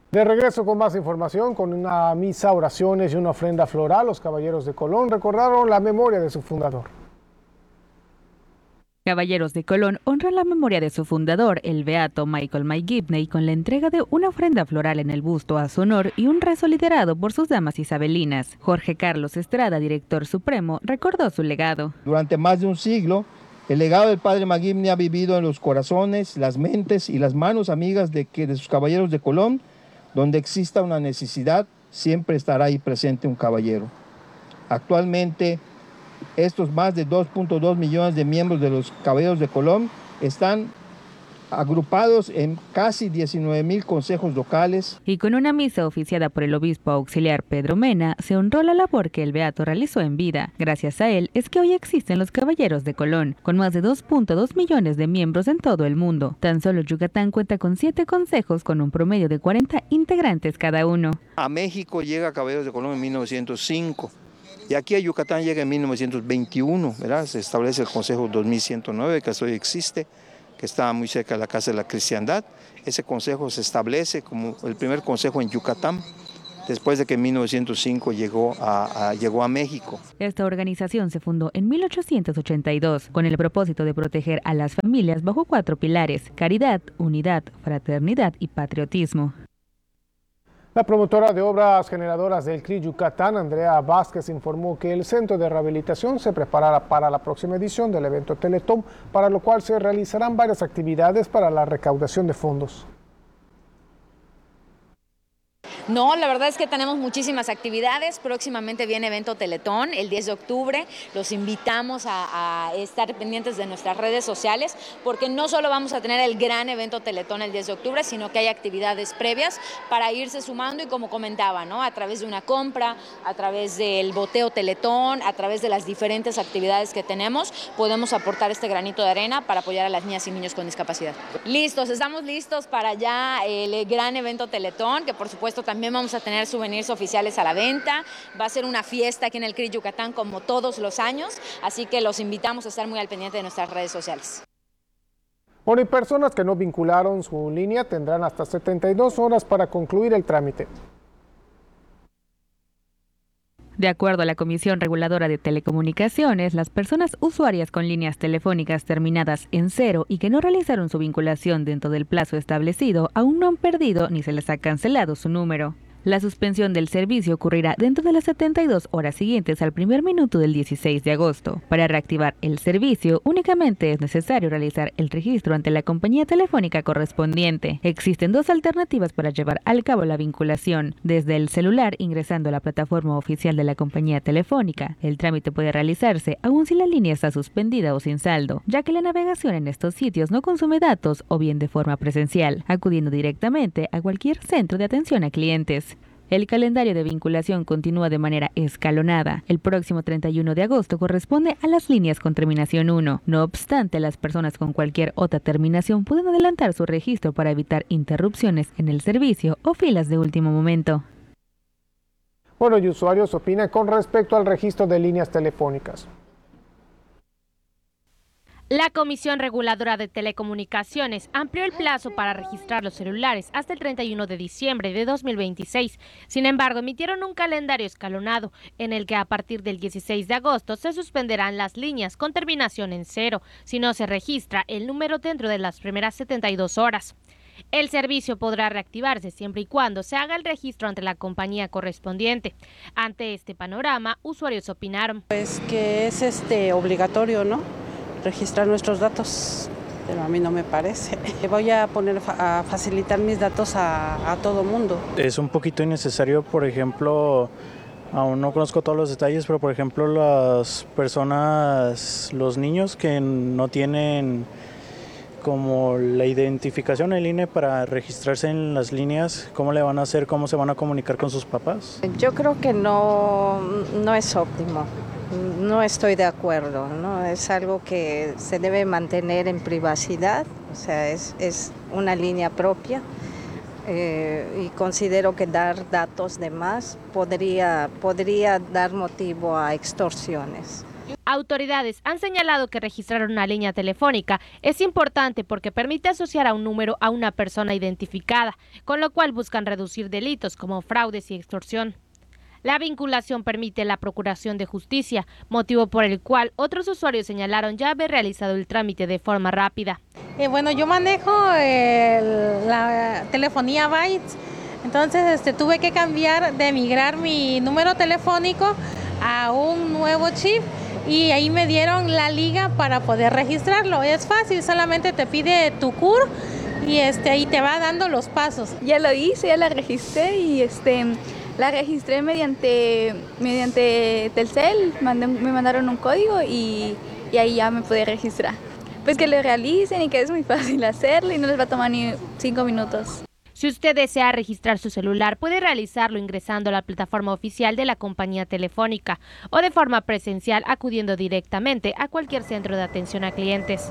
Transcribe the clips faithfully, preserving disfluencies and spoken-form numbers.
De regreso con más información, con una misa, oraciones y una ofrenda floral, los Caballeros de Colón recordaron la memoria de su fundador. Caballeros de Colón honran la memoria de su fundador, el beato Michael McGivney, con la entrega de una ofrenda floral en el busto a su honor y un rezo liderado por sus damas isabelinas. Jorge Carlos Estrada, director supremo, recordó su legado. Durante más de un siglo, el legado del padre McGivney ha vivido en los corazones, las mentes y las manos amigas de, que, de sus Caballeros de Colón. Donde exista una necesidad, siempre estará ahí presente un caballero. Actualmente, estos más de dos punto dos millones de miembros de los Caballeros de Colón están agrupados en casi diecinueve mil consejos locales. Y con una misa oficiada por el obispo auxiliar Pedro Mena, se honró la labor que el beato realizó en vida. Gracias a él es que hoy existen los Caballeros de Colón, con más de dos punto dos millones de miembros en todo el mundo. Tan solo Yucatán cuenta con siete consejos con un promedio de cuarenta integrantes cada uno. A México llega Caballeros de Colón en mil novecientos cinco. Y aquí a Yucatán llega en mil novecientos veintiuno, ¿verdad? Se establece el Consejo dos mil ciento nueve, que hasta hoy existe, que está muy cerca de la Casa de la Cristiandad. Ese consejo se establece como el primer consejo en Yucatán, después de que en mil novecientos cinco llegó a, a, llegó a México. Esta organización se fundó en mil ochocientos ochenta y dos con el propósito de proteger a las familias bajo cuatro pilares: caridad, unidad, fraternidad y patriotismo. La promotora de obras generadoras del C R I Yucatán, Andrea Vázquez, informó que el Centro de Rehabilitación se preparará para la próxima edición del evento Teletón, para lo cual se realizarán varias actividades para la recaudación de fondos. No, la verdad es que tenemos muchísimas actividades. Próximamente viene evento Teletón el diez de octubre. Los invitamos a, a estar pendientes de nuestras redes sociales, porque no solo vamos a tener el gran evento Teletón el diez de octubre, sino que hay actividades previas para irse sumando y, como comentaba, ¿no?, a través de una compra, a través del boteo Teletón, a través de las diferentes actividades que tenemos, podemos aportar este granito de arena para apoyar a las niñas y niños con discapacidad. Listos, estamos listos para ya el gran evento Teletón, que por supuesto también También vamos a tener souvenirs oficiales a la venta. Va a ser una fiesta aquí en el C R I Yucatán como todos los años, así que los invitamos a estar muy al pendiente de nuestras redes sociales. Bueno, y personas que no vincularon su línea tendrán hasta setenta y dos horas para concluir el trámite. De acuerdo a la Comisión Reguladora de Telecomunicaciones, las personas usuarias con líneas telefónicas terminadas en cero y que no realizaron su vinculación dentro del plazo establecido aún no han perdido ni se les ha cancelado su número. La suspensión del servicio ocurrirá dentro de las setenta y dos horas siguientes al primer minuto del dieciséis de agosto. Para reactivar el servicio, únicamente es necesario realizar el registro ante la compañía telefónica correspondiente. Existen dos alternativas para llevar al cabo la vinculación. Desde el celular, ingresando a la plataforma oficial de la compañía telefónica. El trámite puede realizarse aun si la línea está suspendida o sin saldo, ya que la navegación en estos sitios no consume datos, o bien de forma presencial, acudiendo directamente a cualquier centro de atención a clientes. El calendario de vinculación continúa de manera escalonada. El próximo treinta y uno de agosto corresponde a las líneas con terminación uno. No obstante, las personas con cualquier otra terminación pueden adelantar su registro para evitar interrupciones en el servicio o filas de último momento. Bueno, y usuarios opinan con respecto al registro de líneas telefónicas. La Comisión Reguladora de Telecomunicaciones amplió el plazo para registrar los celulares hasta el treinta y uno de diciembre de dos mil veintiséis. Sin embargo, emitieron un calendario escalonado en el que a partir del dieciséis de agosto se suspenderán las líneas con terminación en cero si no se registra el número dentro de las primeras setenta y dos horas. El servicio podrá reactivarse siempre y cuando se haga el registro ante la compañía correspondiente. Ante este panorama, usuarios opinaron. Pues que es este obligatorio, ¿no?, registrar nuestros datos, pero a mí no me parece. Voy a poner a facilitar mis datos a, a todo mundo. Es un poquito innecesario, por ejemplo, aún no conozco todos los detalles, pero por ejemplo las personas, los niños que no tienen como la identificación en línea para registrarse en las líneas, ¿cómo le van a hacer? ¿Cómo se van a comunicar con sus papás? Yo creo que no, no es óptimo. No estoy de acuerdo, ¿no? Es algo que se debe mantener en privacidad, o sea, es, es una línea propia eh, y considero que dar datos de más podría, podría dar motivo a extorsiones. Autoridades han señalado que registrar una línea telefónica es importante porque permite asociar a un número a una persona identificada, con lo cual buscan reducir delitos como fraudes y extorsión. La vinculación permite la procuración de justicia, motivo por el cual otros usuarios señalaron ya haber realizado el trámite de forma rápida. Eh, bueno, yo manejo el, la telefonía Bytes, entonces este, tuve que cambiar de migrar mi número telefónico a un nuevo chip. Y ahí me dieron la liga para poder registrarlo. Es fácil, solamente te pide tu C U R y este, ahí te va dando los pasos. Ya lo hice, ya la registré y este, la registré mediante, mediante Telcel. Mandé, me mandaron un código y, y ahí ya me pude registrar. Pues que lo realicen y que es muy fácil hacerlo y no les va a tomar ni cinco minutos. Si usted desea registrar su celular, puede realizarlo ingresando a la plataforma oficial de la compañía telefónica o de forma presencial acudiendo directamente a cualquier centro de atención a clientes.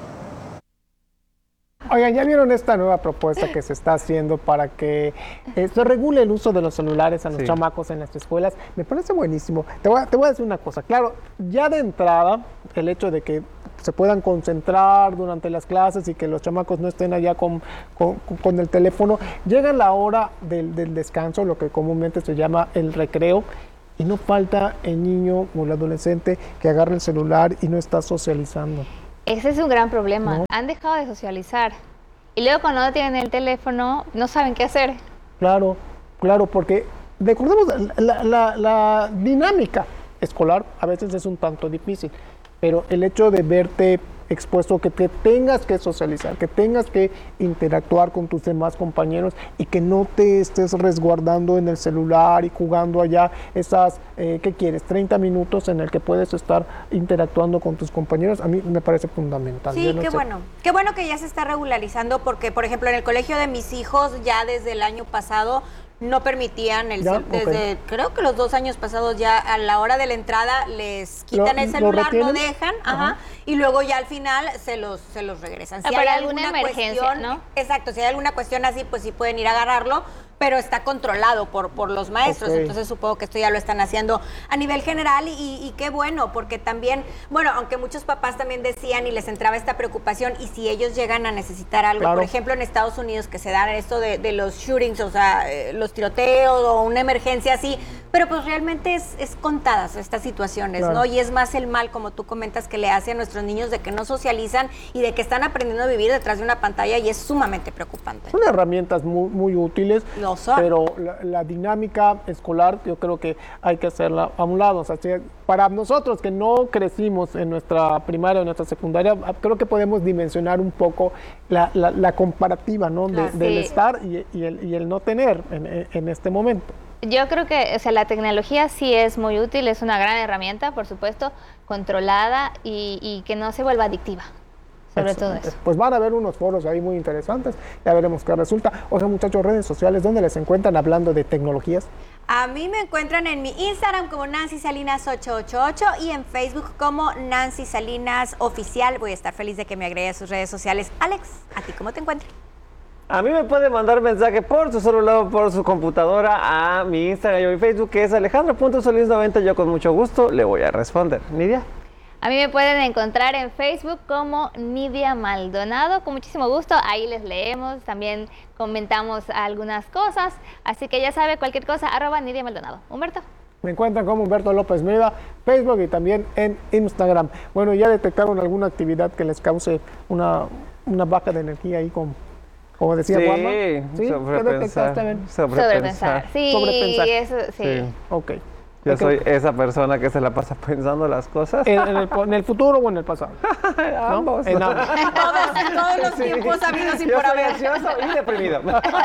Oigan, ¿ya vieron esta nueva propuesta que se está haciendo para que eh, se regule el uso de los celulares a los sí. chamacos en las escuelas? Me parece buenísimo. Te voy, a, te voy a decir una cosa. Claro, ya de entrada, el hecho de que se puedan concentrar durante las clases y que los chamacos no estén allá con, con, con el teléfono, llega la hora del, del descanso, lo que comúnmente se llama el recreo, y no falta el niño o el adolescente que agarre el celular y no está socializando. Ese es un gran problema. ¿No? Han dejado de socializar. Y luego cuando no tienen el teléfono, no saben qué hacer. Claro, claro, porque recordemos, la, la, la dinámica escolar a veces es un tanto difícil, pero el hecho de verte expuesto, que te tengas que socializar, que tengas que interactuar con tus demás compañeros y que no te estés resguardando en el celular y jugando allá esas, eh, ¿qué quieres? treinta minutos en el que puedes estar interactuando con tus compañeros, a mí me parece fundamental. Sí, no qué sé. bueno. Qué bueno que ya se está regularizando porque, por ejemplo, en el colegio de mis hijos ya desde el año pasado no permitían, el ya, desde okay. creo que los dos años pasados ya a la hora de la entrada les quitan ¿Lo, el celular, lo, lo dejan, ajá. Ajá, y luego ya al final se los se los regresan. Si ah, hay para alguna, alguna emergencia, cuestión, ¿no? Exacto, si hay alguna cuestión así, pues sí pueden ir a agarrarlo, pero está controlado por, por los maestros, okay. Entonces supongo que esto ya lo están haciendo a nivel general y, y qué bueno, porque también, bueno, aunque muchos papás también decían y les entraba esta preocupación, y si ellos llegan a necesitar algo, claro. Por ejemplo en Estados Unidos que se dan esto de, de los shootings, o sea, eh, los tiroteos o una emergencia así, pero pues realmente es, es contadas estas situaciones, claro. ¿No? Y es más el mal, como tú comentas, que le hace a nuestros niños de que no socializan y de que están aprendiendo a vivir detrás de una pantalla y es sumamente preocupante. Son herramientas muy, muy útiles, Lo son. Pero la, la dinámica escolar yo creo que hay que hacerla a un lado. O sea, para nosotros que no crecimos en nuestra primaria o en nuestra secundaria, creo que podemos dimensionar un poco la, la, la comparativa, ¿no? De, claro, del sí. estar y, y, el, y el no tener en, en este momento. Yo creo que, o sea, la tecnología sí es muy útil, es una gran herramienta, por supuesto, controlada y, y que no se vuelva adictiva, sobre todo eso. Pues van a haber unos foros ahí muy interesantes, ya veremos qué resulta. O sea, muchachos, redes sociales, ¿dónde les encuentran hablando de tecnologías? A mí me encuentran en mi Instagram como Nancy Salinas ocho ocho ocho y en Facebook como Nancy Salinas Oficial. Voy a estar feliz de que me agregue a sus redes sociales. Alex, ¿a ti cómo te encuentras? A mí me puede mandar mensaje por su celular o por su computadora a mi Instagram y mi Facebook, que es alejandro punto solís noventa. Yo con mucho gusto le voy a responder. Nidia. A mí me pueden encontrar en Facebook como Nidia Maldonado, con muchísimo gusto, ahí les leemos, también comentamos algunas cosas, así que ya sabe, cualquier cosa, arroba Nidia Maldonado. Humberto. Me encuentran como Humberto López Meda, Facebook y también en Instagram. Bueno, ¿ya detectaron alguna actividad que les cause una, una baja de energía ahí con... Como decía sí, Juanma, ¿sí? Sobrepensar. Sobrepensar. Sí, sobrepensar. Eso, sí. sí. Ok. Yo okay. soy esa persona que se la pasa pensando las cosas. ¿En, en, el, en el futuro o en el pasado? Ambos. ¿No? En ambos. todos, todos los sí. tiempos habidos y Yo por haber. Soy ansioso y deprimido.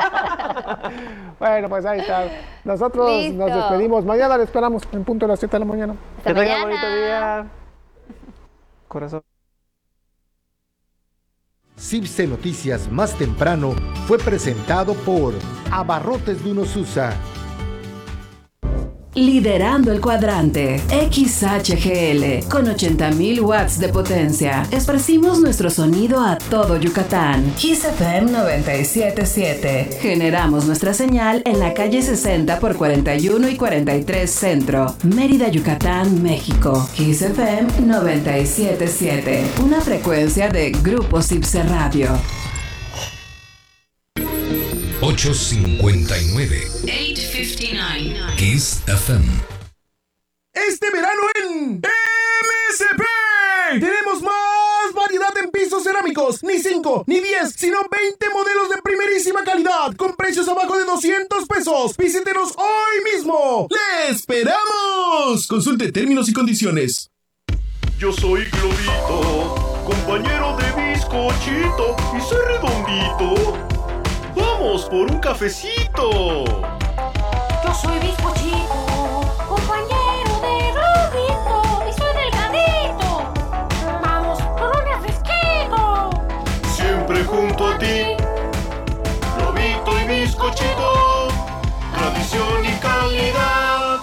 Bueno, pues ahí está. Nosotros Listo. nos despedimos. Mañana le esperamos en punto de las siete de la mañana. Hasta que mañana. tengan bonito día. Corazón. C I B C E Noticias más temprano fue presentado por Abarrotes de Unosusa. Liderando el cuadrante, X H G L, con ochenta mil watts de potencia. Esparcimos nuestro sonido a todo Yucatán. Kiss F M noventa y siete punto siete. Generamos nuestra señal en la calle sesenta por cuarenta y uno y cuarenta y tres Centro, Mérida, Yucatán, México. Kiss F M noventa y siete punto siete. Una frecuencia de Grupo Cipse Radio. ocho cincuenta y nueve. ocho cincuenta y nueve. Kiss F M. Este verano en M S P tenemos más variedad en pisos cerámicos. Ni cinco, ni diez, sino veinte modelos de primerísima calidad con precios abajo de doscientos pesos. Visítenos hoy mismo. ¡Le esperamos! Consulte términos y condiciones. Yo soy Globito, compañero de bizcochito y soy redondito. ¡Vamos por un cafecito! Yo soy bizcochito, compañero de Globito y soy delgadito. ¡Vamos por un refresquito! Siempre junto a ti, Globito y bizcochito, tradición y calidad.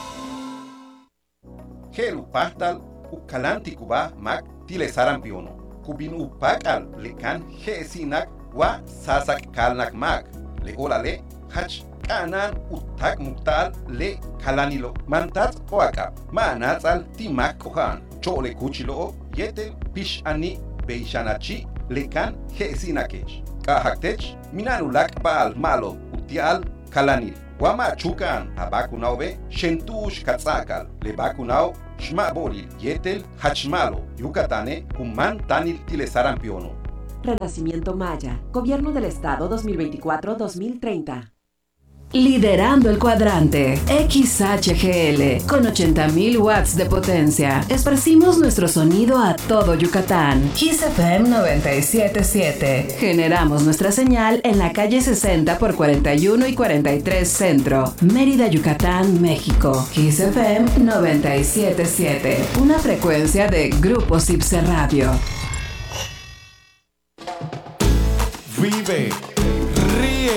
Gelu pastal ukalanti kuba mak tile sarampiono. Kubin upakal lekan gesinak wa sasak kalnak mak. Le olale hach kanan utak muktal le kalanilo mantat oaka. Manatzal timak kohan. Chole kuchilo yetel pish ani beishanachi lekan gesinakech. Kahaktech minanulak bal malo utial kalanil. Wama chukan abakunaube shentush katsakal le bakunau shmaboril yetel hachmalo yucatane kuman tanil tile sarampiono. Renacimiento Maya, Gobierno del Estado dos mil veinticuatro a dos mil treinta. Liderando el cuadrante, X H G L, con ochenta mil watts de potencia. Esparcimos nuestro sonido a todo Yucatán. Kiss F M noventa y siete punto siete. Generamos nuestra señal en la calle sesenta por cuarenta y uno y cuarenta y tres Centro, Mérida, Yucatán, México. Kiss F M noventa y siete punto siete. Una frecuencia de Grupo Cipse Radio. Vive